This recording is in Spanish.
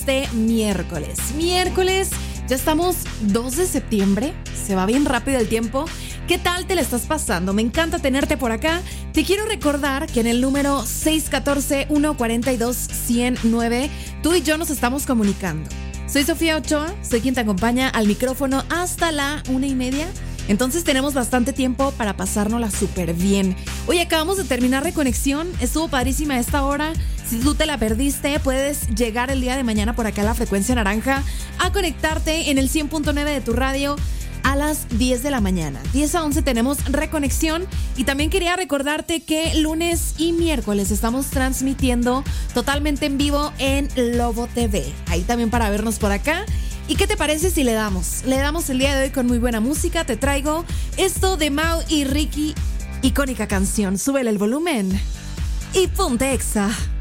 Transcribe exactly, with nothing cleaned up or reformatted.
Este miércoles, miércoles, ya estamos dos de septiembre, se va bien rápido el tiempo. ¿Qué tal te la estás pasando? Me encanta tenerte por acá. Te quiero recordar que en el número seis uno cuatro, uno cuatro dos, uno cero nueve tú y yo nos estamos comunicando. Soy Sofía Ochoa, soy quien te acompaña al micrófono hasta la una y media. Entonces tenemos bastante tiempo para pasárnosla súper bien. Hoy acabamos de terminar Reconexión, estuvo padrísima esta hora. Si tú te la perdiste, puedes llegar el día de mañana por acá a la frecuencia naranja a conectarte en el cien punto nueve de tu radio a las diez de la mañana. diez a once tenemos Reconexión y también quería recordarte que lunes y miércoles estamos transmitiendo totalmente en vivo en Lobo T V. Ahí también para vernos por acá. ¿Y qué te parece si le damos? Le damos el día de hoy con muy buena música. Te traigo esto de Mau y Ricky, icónica canción. Súbele el volumen y ponte Exa.